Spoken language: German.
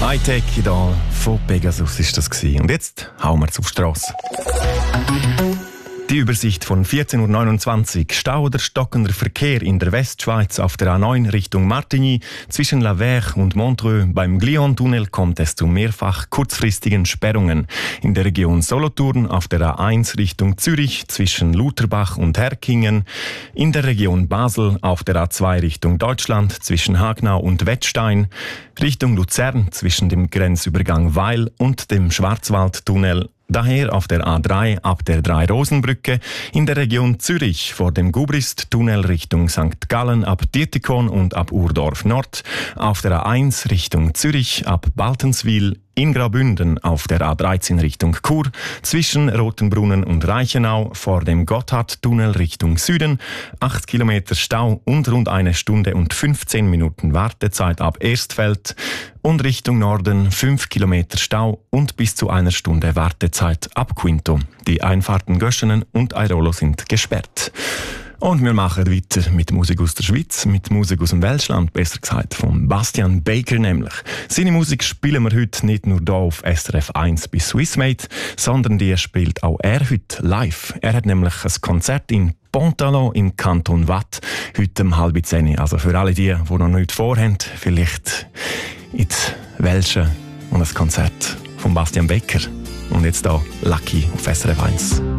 Hightech Idol von Pegasus ist das gewesen. Und jetzt hauen wir auf die Strasse. Die Übersicht von 14.29 Uhr. Stau oder stockender Verkehr in der Westschweiz auf der A9 Richtung Martigny. Zwischen La Verre und Montreux beim Glion-Tunnel kommt es zu mehrfach kurzfristigen Sperrungen. In der Region Solothurn auf der A1 Richtung Zürich zwischen Lutherbach und Herkingen. In der Region Basel auf der A2 Richtung Deutschland zwischen Hagnau und Wettstein. Richtung Luzern zwischen dem Grenzübergang Weil und dem Schwarzwaldtunnel. Daher auf der A3 ab der Drei-Rosen-Brücke, in der Region Zürich vor dem Gubrist-Tunnel Richtung St. Gallen ab Dietikon und ab Urdorf Nord, auf der A1 Richtung Zürich ab Baltenswil, in Graubünden auf der A13 Richtung Chur, zwischen Rotenbrunnen und Reichenau vor dem Gotthardtunnel Richtung Süden, 8 Kilometer Stau und rund 1 Stunde und 15 Minuten Wartezeit ab Erstfeld und Richtung Norden 5 Kilometer Stau und bis zu 1 Stunde Wartezeit ab Quinto. Die Einfahrten Göschenen und Airolo sind gesperrt. Und wir machen weiter mit Musik aus der Schweiz, mit Musik aus dem Welschland, besser gesagt von Bastian Baker nämlich. Seine Musik spielen wir heute nicht nur hier auf SRF 1 bei Swissmate, sondern die spielt auch er heute live. Er hat nämlich ein Konzert in Pontalon im Kanton Waadt, heute um 9:30. Also für alle die noch nichts vorhaben, vielleicht ins Welsche und ein Konzert von Bastian Baker. Und jetzt hier Lucky auf SRF 1.